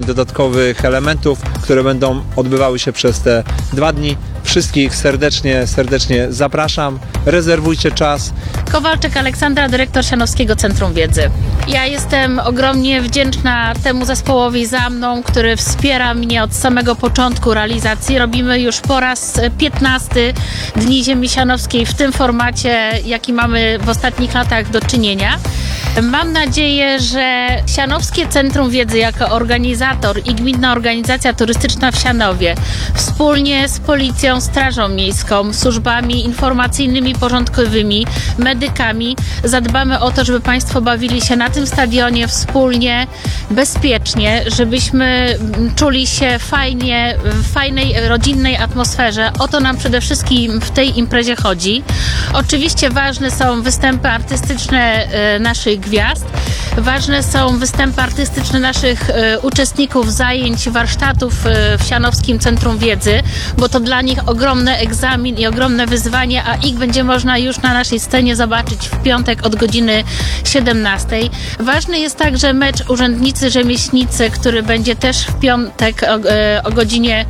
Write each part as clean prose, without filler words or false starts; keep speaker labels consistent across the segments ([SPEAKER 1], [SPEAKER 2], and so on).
[SPEAKER 1] dodatkowych elementów, które będą odbywały się przez te 2 dni. Wszystkich serdecznie zapraszam. Rezerwujcie czas.
[SPEAKER 2] Kowalczyk Aleksandra, dyrektor Sianowskiego Centrum Wiedzy. Ja jestem ogromnie wdzięczna temu zespołowi za mną, który wspiera mnie od samego początku realizacji. Robimy już po raz 15 Dni Ziemi Sianowskiej w tym formacie, jaki mamy w ostatnich latach do czynienia. Mam nadzieję, że Sianowskie Centrum Wiedzy jako organizator i Gminna Organizacja Turystyczna w Sianowie wspólnie z Policją, Strażą Miejską, służbami informacyjnymi, porządkowymi, medykami zadbamy o to, żeby Państwo bawili się na tym stadionie wspólnie, bezpiecznie, żebyśmy czuli się fajnie, w fajnej, rodzinnej atmosferze. O to nam przede wszystkim w tej imprezie chodzi. Oczywiście ważne są występy artystyczne naszych gwiazd. Ważne są występy artystyczne naszych uczestników zajęć, warsztatów w Sianowskim Centrum Wiedzy, bo to dla nich ogromny egzamin i ogromne wyzwanie, a ich będzie można już na naszej scenie zobaczyć w piątek od godziny 17. Ważny jest także mecz Urzędnicy-Rzemieślnicy, który będzie też w piątek o godzinie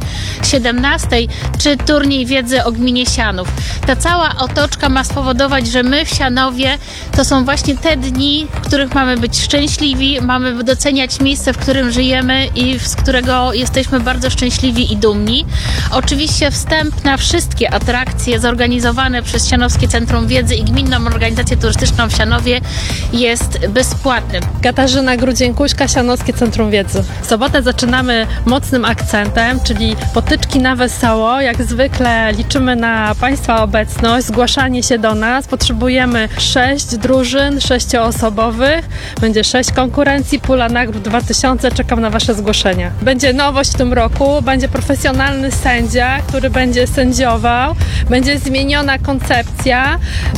[SPEAKER 2] 17, czy turniej wiedzy o gminie Sianów. Ta cała otoczka ma spowodować, że my w Sianowie to są właśnie te dni, w których mamy być szczęśliwi, mamy doceniać miejsce, w którym żyjemy i z którego jesteśmy bardzo szczęśliwi i dumni. Oczywiście wstęp na wszystkie atrakcje zorganizowane przez Sianowskie Centrum Wiedzy i Gminną Organizację Turystyczną w Sianowie jest bezpłatny.
[SPEAKER 3] Katarzyna Grudzień-Kuśka, Sianowskie Centrum Wiedzy. W sobotę zaczynamy mocnym akcentem, czyli potyczki na wesoło. Jak zwykle liczymy na Państwa obecność, zgłaszanie się do nas. Potrzebujemy 6 drużyn, 6-osobowych. Będzie 6 konkurencji, pula nagród 2000. Czekam na Wasze zgłoszenia. Będzie nowość w tym roku, będzie profesjonalny sędzia, który będzie sędziował. Będzie zmieniona koncepcja.